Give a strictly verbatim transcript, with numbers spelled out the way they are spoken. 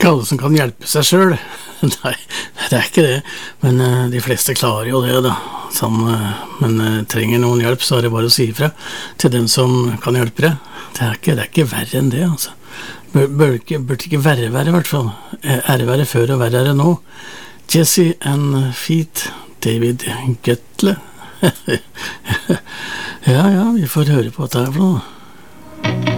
ikke alle som kan hjelpe seg selv. Nei, det er ikke det. Men uh, de fleste klarer jo det, da. Sånn, uh, men uh, trenger noen hjelp, så er det bare å si ifra til den som kan hjelpe deg. Det er ikke, det er ikke verre enn det, altså. Bør, bør ikke, burde ikke verre være, i hvert fall. Er det verre før og verre er det nå? Jesse and Feet, David Guetle. Ja, ja, vi får høre på hva det er for noe.